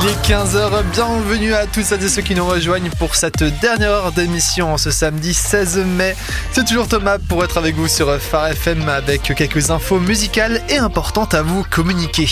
Il est 15h, bienvenue à tous celles et ceux qui nous rejoignent pour cette dernière heure d'émission ce samedi 16 mai. C'est toujours Thomas pour être avec vous sur Phare FM avec quelques infos musicales et importantes à vous communiquer.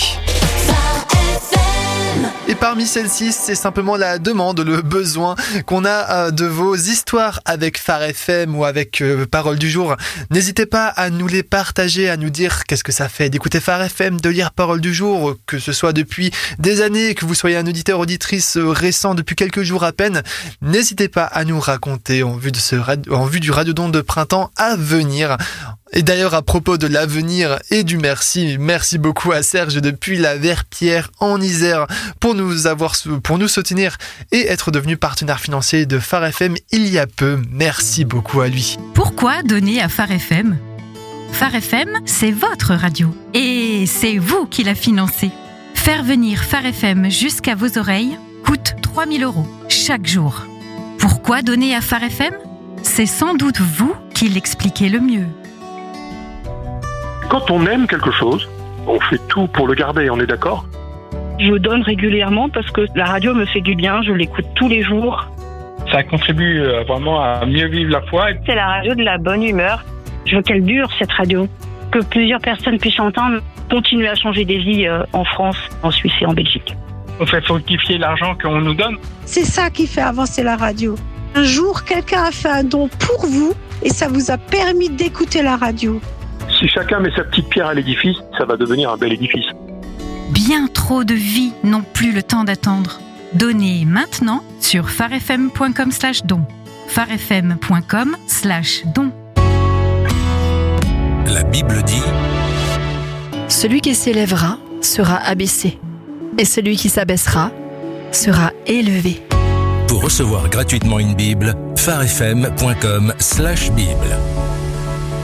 Et parmi celles-ci, c'est simplement la demande, le besoin qu'on a de vos histoires avec Phare FM ou avec Parole du jour. N'hésitez pas à nous les partager, à nous dire qu'est-ce que ça fait d'écouter Phare FM, de lire Parole du jour, que ce soit depuis des années, que vous soyez un auditeur, auditrice récent depuis quelques jours à peine. N'hésitez pas à nous raconter en vue du Radiodon de printemps à venir. Et d'ailleurs, à propos de l'avenir et du merci beaucoup à Serge depuis la Verpierre en Isère pour nous soutenir et être devenu partenaire financier de Phare FM il y a peu. Merci beaucoup à lui. Pourquoi donner à Phare FM ? Phare FM, c'est votre radio et c'est vous qui la financez. Faire venir Phare FM jusqu'à vos oreilles coûte 3 000 € chaque jour. Pourquoi donner à Phare FM ? C'est sans doute vous qui l'expliquez le mieux. Quand on aime quelque chose, on fait tout pour le garder, on est d'accord ? Je donne régulièrement parce que la radio me fait du bien, je l'écoute tous les jours. Ça contribue vraiment à mieux vivre la foi. C'est la radio de la bonne humeur. Je veux qu'elle dure, cette radio. Que plusieurs personnes puissent entendre, continuer à changer des vies en France, en Suisse et en Belgique. On fait fructifier l'argent qu'on nous donne. C'est ça qui fait avancer la radio. Un jour, quelqu'un a fait un don pour vous et ça vous a permis d'écouter la radio. Si chacun met sa petite pierre à l'édifice, ça va devenir un bel édifice. Bien trop de vies n'ont plus le temps d'attendre. Donnez maintenant sur pharefm.com/don. pharefm.com/don. La Bible dit: celui qui s'élèvera sera abaissé, et celui qui s'abaissera sera élevé. Pour recevoir gratuitement une Bible, pharefm.com/Bible.